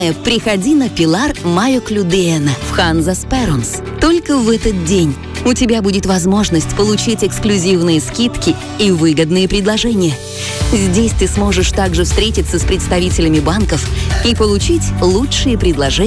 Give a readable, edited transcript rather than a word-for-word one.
Приходи на Пилар Майо Клюдеена в Ханзас Перонс. Только в этот день у тебя будет возможность получить эксклюзивные скидки и выгодные предложения. Здесь ты сможешь также встретиться с представителями банков и получить лучшие предложения